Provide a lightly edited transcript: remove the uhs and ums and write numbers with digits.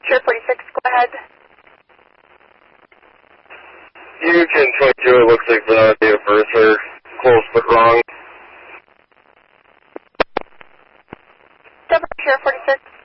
Sheriff 46, go ahead. You can 22, it looks like the date of birth are close but wrong. Sheriff 46.